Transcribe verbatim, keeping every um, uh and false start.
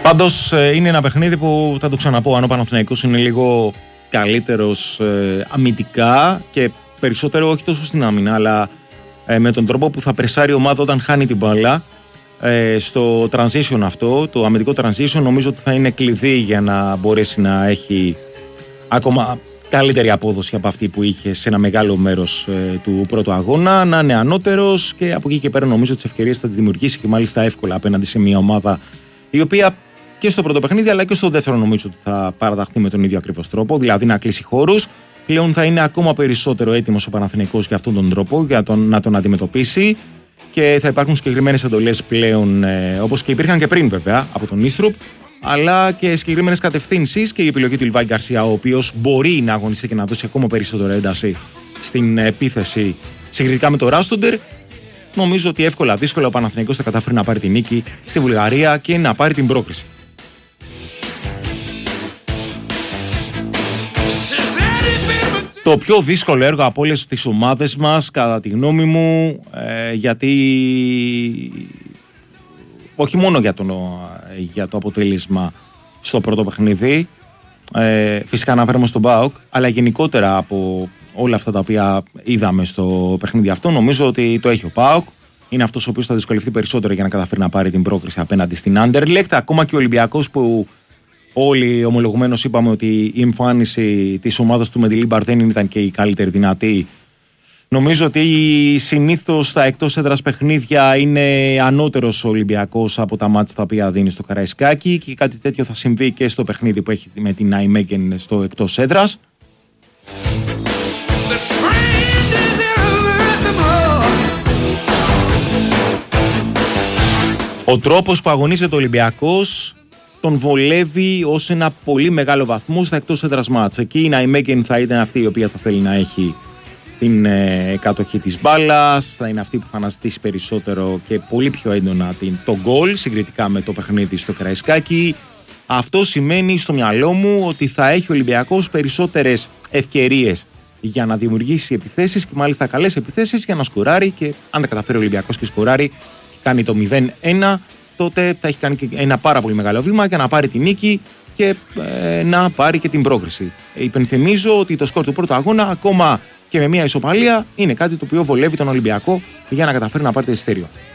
Πάντως είναι ένα παιχνίδι που θα το ξαναπώ, αν ο Παναθηναϊκός είναι λίγο καλύτερος ε, αμυντικά και περισσότερο όχι τόσο στην άμυνα, αλλά ε, με τον τρόπο που θα πρεσάρει η ομάδα όταν χάνει την μπάλα, ε, στο transition αυτό, το αμυντικό transition, νομίζω ότι θα είναι κλειδί για να μπορέσει να έχει ακόμα καλύτερη απόδοση από αυτή που είχε σε ένα μεγάλο μέρος ε, του πρώτου αγώνα, να είναι ανώτερος και από εκεί και πέρα νομίζω τις ευκαιρίες θα τη δημιουργήσει και μάλιστα εύκολα απέναντι σε μια ομάδα η οποία και στο πρώτο παιχνίδι αλλά και στο δεύτερο νομίζω ότι θα παραταχθεί με τον ίδιο ακριβώς τρόπο, δηλαδή να κλείσει χώρους. Πλέον θα είναι ακόμα περισσότερο έτοιμος ο Παναθηναϊκός για αυτόν τον τρόπο, για τον, να τον αντιμετωπίσει και θα υπάρχουν συγκεκριμένες εντολές πλέον, ε, όπως και υπήρχαν και πριν βέβαια από τον Ίστρουπ, αλλά και συγκεκριμένες κατευθύνσεις και η επιλογή του Λιβάη Γκαρσία, ο οποίος μπορεί να αγωνιστεί και να δώσει ακόμα περισσότερο ένταση στην επίθεση συγκριτικά με το Ράστοντερ. Νομίζω ότι εύκολα, δύσκολα ο Παναθηναϊκός θα καταφέρει να πάρει την νίκη στη Βουλγαρία και να πάρει την πρόκριση. Το πιο δύσκολο έργο από όλες τις ομάδες μας, κατά τη γνώμη μου, ε, γιατί όχι μόνο για το, για το αποτέλεσμα στο πρώτο παιχνίδι, ε, φυσικά αναφέρομαι στον ΠΑΟΚ, αλλά γενικότερα από όλα αυτά τα οποία είδαμε στο παιχνίδι αυτό, νομίζω ότι το έχει ο ΠΑΟΚ. Είναι αυτός ο οποίος θα δυσκολευτεί περισσότερο για να καταφέρει να πάρει την πρόκριση απέναντι στην Άντερλεκτ. Ακόμα και ο Ολυμπιακός, που όλοι ομολογουμένως είπαμε ότι η εμφάνιση της ομάδας του Μεντιλίμπαρ δεν ήταν και η καλύτερη δυνατή. Νομίζω ότι συνήθως στα εκτός έδρας παιχνίδια είναι ανώτερος ο Ολυμπιακός από τα μάτς τα οποία δίνει στο Καραϊσκάκι και κάτι τέτοιο θα συμβεί και στο παιχνίδι που έχει με την Ναϊμέγεν στο εκτός έδρας. Ο τρόπος που αγωνίζεται ο Ολυμπιακός τον βολεύει ως ένα πολύ μεγάλο βαθμό στα εκτός έδρας μάτς. Εκεί η Ναϊμέγεν θα ήταν αυτή η οποία θα θέλει να έχει την ε, κατοχή της μπάλας, θα είναι αυτή που θα αναζητήσει περισσότερο και πολύ πιο έντονα την, το γκολ συγκριτικά με το παιχνίδι στο Καραϊσκάκι. Αυτό σημαίνει στο μυαλό μου ότι θα έχει ο Ολυμπιακός περισσότερες ευκαιρίες για να δημιουργήσει επιθέσεις και μάλιστα καλές επιθέσεις για να σκοράρει, και αν τα καταφέρει ο Ολυμπιακός και σκοράρει και κάνει το μηδέν ένα, τότε θα έχει κάνει και ένα πάρα πολύ μεγάλο βήμα για να πάρει την νίκη και ε, να πάρει και την πρόκριση. Ε, υπενθυμίζω ότι το σκορ του πρώτου αγώνα, ακόμα και με μια ισοπαλία, είναι κάτι το οποίο βολεύει τον Ολυμπιακό για να καταφέρει να πάρει το εισιτήριο.